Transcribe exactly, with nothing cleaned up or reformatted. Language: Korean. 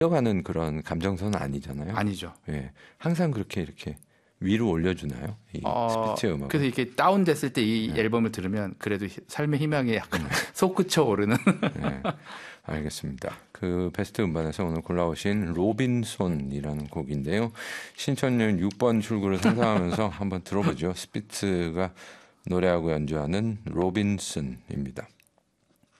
뛰어가는 그런 감정선은 아니잖아요. 아니죠. 예, 항상 그렇게 이렇게 위로 올려주나요? 이 어, 스피츠 음악. 그래서 이렇게 다운됐을 때 이 네. 앨범을 들으면 그래도 히- 삶의 희망이 약간 솟구쳐 오르는. 네, 알겠습니다. 그 베스트 음반에서 오늘 골라오신 로빈손이라는 곡인데요. 신천년 육 번 출구를 상상하면서 한번 들어보죠. 스피츠가 노래하고 연주하는 로빈슨입니다.